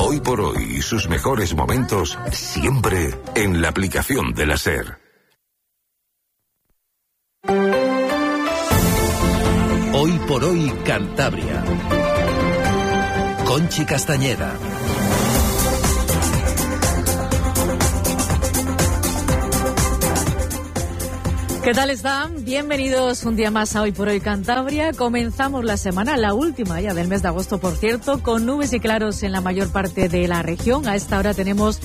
Hoy por hoy y sus mejores momentos siempre en la aplicación de la SER. Hoy por hoy Cantabria. Conchi Castañeda. ¿Qué tal están? Bienvenidos un día más a Hoy por Hoy Cantabria. Comenzamos la semana, la última ya del mes de agosto, por cierto, con nubes y claros en la mayor parte de la región. A esta hora tenemos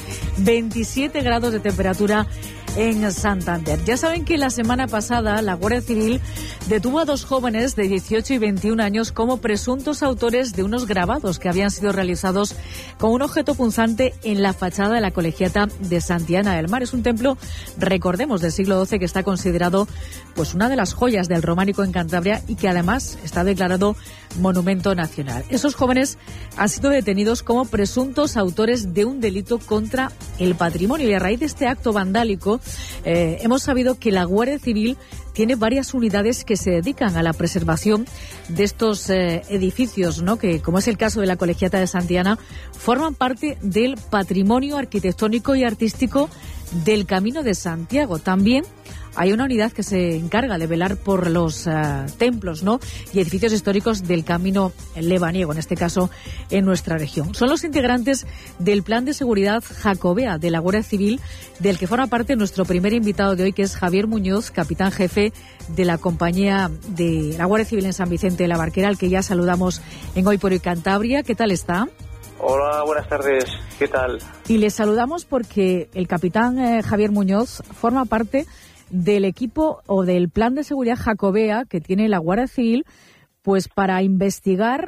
27 grados de temperatura en Santander. Ya saben que la semana pasada la Guardia Civil detuvo a dos jóvenes de 18 y 21 años como presuntos autores de unos grabados que habían sido realizados con un objeto punzante en la fachada de la Colegiata de Santillana del Mar. Es un templo, recordemos, del siglo XII que está considerado pues una de las joyas del románico en Cantabria y que además está declarado monumento nacional. Esos jóvenes han sido detenidos como presuntos autores de un delito contra el patrimonio y a raíz de este acto vandálico hemos sabido que la Guardia Civil tiene varias unidades que se dedican a la preservación de estos edificios, ¿no? Que, como es el caso de la Colegiata de Santillana, forman parte del patrimonio arquitectónico y artístico del Camino de Santiago. También hay una unidad que se encarga de velar por los templos, ¿no? Y edificios históricos del Camino lebaniego, en este caso en nuestra región. Son los integrantes del Plan de Seguridad Jacobea de la Guardia Civil, del que forma parte nuestro primer invitado de hoy, que es Javier Muñoz, capitán jefe de la compañía de la Guardia Civil en San Vicente de la Barquera, al que ya saludamos en Hoy por Hoy Cantabria. ¿Qué tal está? Hola, buenas tardes. ¿Qué tal? Y les saludamos porque el capitán Javier Muñoz forma parte del equipo o del plan de seguridad Jacobea que tiene la Guardia Civil, pues para investigar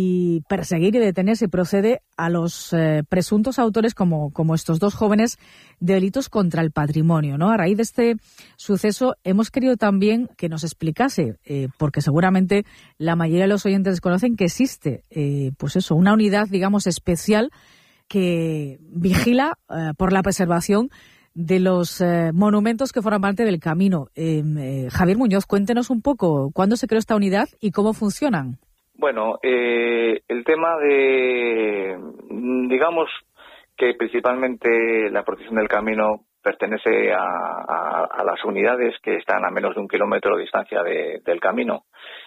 y perseguir y detener, si procede, a los presuntos autores como estos dos jóvenes de delitos contra el patrimonio, ¿no? A raíz de este suceso hemos querido también que nos explicase, porque seguramente la mayoría de los oyentes desconocen que existe, pues eso, una unidad, digamos, especial que vigila por la preservación de los monumentos que forman parte del camino. Javier Muñoz, cuéntenos un poco cuándo se creó esta unidad y cómo funcionan. Bueno, el tema de, digamos que principalmente la protección del camino pertenece a las unidades que están a menos de 1 kilómetro de distancia del camino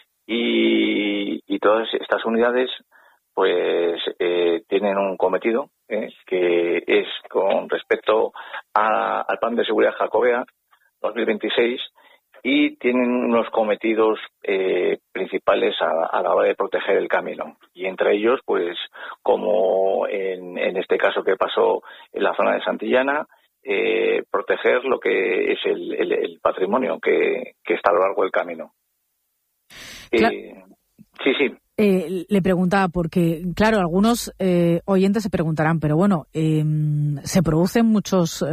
y todas estas unidades pues tienen un cometido que es con respecto al Plan de Seguridad Jacobea 2026 y tienen unos cometidos principales a la hora de proteger el camino. Y entre ellos, pues como en este caso que pasó en la zona de Santillana, proteger lo que es el patrimonio que está a lo largo del camino. Sí. Le preguntaba porque, claro, algunos oyentes se preguntarán, pero bueno, se producen muchos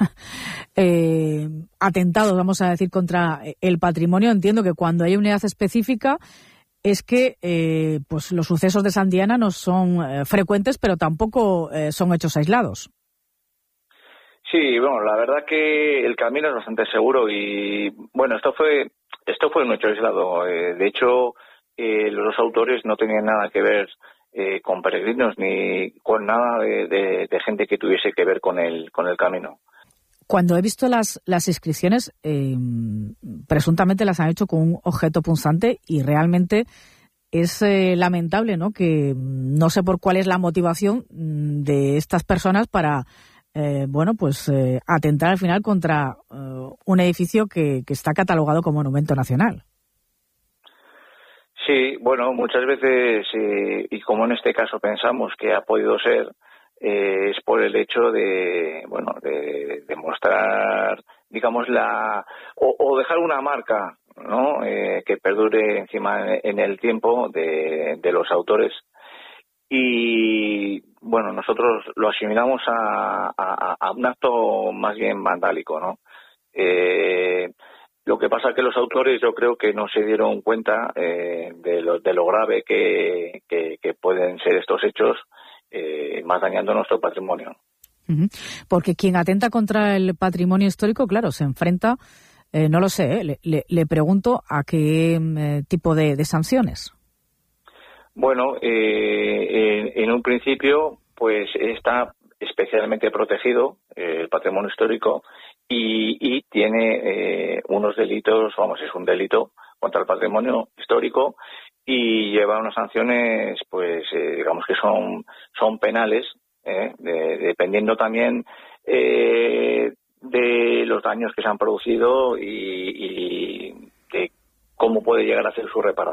atentados, vamos a decir, contra el patrimonio. Entiendo que cuando hay unidad específica es que pues los sucesos de Santillana no son frecuentes, pero tampoco son hechos aislados. Sí, bueno, la verdad que el camino es bastante seguro y, bueno, esto fue un hecho aislado. De hecho, los dos autores no tenían nada que ver con peregrinos ni con nada de gente que tuviese que ver con el camino. Cuando he visto las inscripciones, presuntamente las han hecho con un objeto punzante y realmente es lamentable, ¿no? Que no sé por cuál es la motivación de estas personas para atentar al final contra un edificio que está catalogado como monumento nacional. Sí, bueno, muchas veces, y como en este caso pensamos que ha podido ser, es por el hecho de mostrar, digamos, o dejar una marca, ¿no? Que perdure encima en el tiempo de los autores. Y, bueno, nosotros lo asimilamos a un acto más bien vandálico, ¿no? Lo que pasa es que los autores yo creo que no se dieron cuenta de lo grave que pueden ser estos hechos, más dañando nuestro patrimonio. Porque quien atenta contra el patrimonio histórico, claro, se enfrenta, no lo sé, le pregunto a qué tipo de sanciones. Bueno, en un principio pues está especialmente protegido, el patrimonio histórico, y tiene unos delitos, es un delito contra el patrimonio histórico y lleva unas sanciones, pues digamos que son penales, dependiendo también de los daños que se han producido y de cómo puede llegar a hacer su reparación.